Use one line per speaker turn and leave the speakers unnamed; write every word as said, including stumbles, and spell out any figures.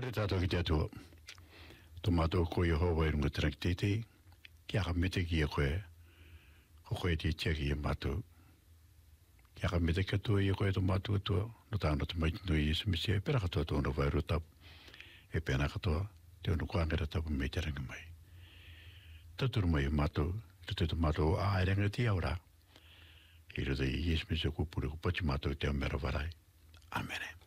Kore tātou ki te atua. Tō mātou ko Yehova i runga tēnā ki teitei, ki aka mete ki a koe, ko koe te tia ki a mātou. Ki aka mete ki atua i a koe tō mātou atua, no tāna tō maitino i Yesu Mesia, e pēra katoa tōna vairu tapu, e pēna katoa, te ono kuangera tapu mei te ranga mai. Taturu mai o mātou, te tō mātou a aerenga ti aura, i rada i Yesu Mesia kupure ko pachi mātou te amera varai. Amen.